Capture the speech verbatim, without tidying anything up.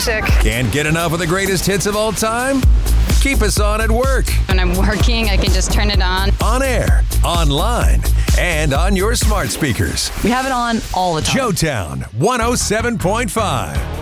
music. Can't get enough of the greatest hits of all time? Keep us on at work. When I'm working, I can just turn it on. On air, online, and on your smart speakers. We have it on all the time. Joetown one oh seven point five.